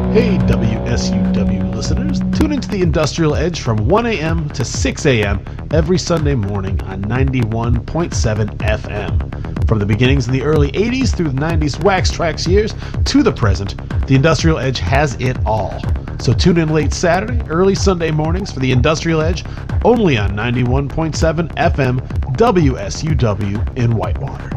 Hey WSUW listeners, tune into the Industrial Edge from 1 a.m. to 6 a.m. every Sunday morning on 91.7 FM. From the beginnings of the early 80s through the 90s Wax Trax years to the present, the Industrial Edge has it all. So tune in late Saturday, early Sunday mornings for the Industrial Edge only on 91.7 FM WSUW in Whitewater.